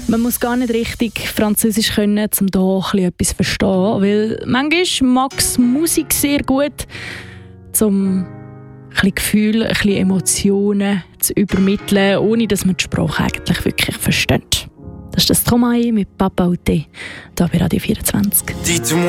Man muss gar nicht richtig Französisch können, um hier etwas zu verstehen. Weil manchmal mag es Musik sehr gut, um ein bisschen Gefühle, ein bisschen Emotionen zu übermitteln, ohne dass man die Sprache eigentlich wirklich versteht. Das ist das Stromae mit Papa Outé, hier bei Radio 24.